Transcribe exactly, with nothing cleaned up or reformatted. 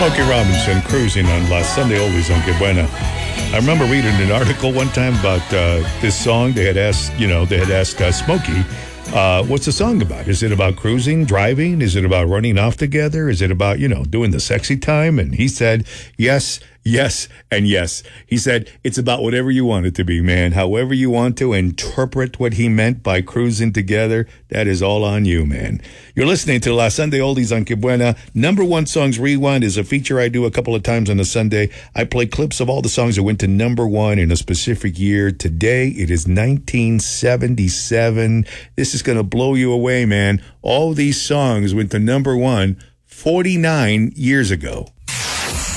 Smokey Robinson cruising on La Sunday Oldies on Que Buena. I remember reading an article one time about uh, this song. They had asked, you know, they had asked uh, Smokey, uh, what's the song about? Is it about cruising, driving? Is it about running off together? Is it about, you know, doing the sexy time? And he said, yes, yes, and yes. He said, it's about whatever you want it to be, man. However you want to interpret what he meant by cruising together, that is all on you, man. You're listening to La Sunday Oldies on Que Buena. Number One Songs Rewind is a feature I do a couple of times on a Sunday. I play clips of all the songs that went to number one in a specific year. Today, it is nineteen seventy-seven. This is going to blow you away, man. All these songs went to number one forty-nine years ago.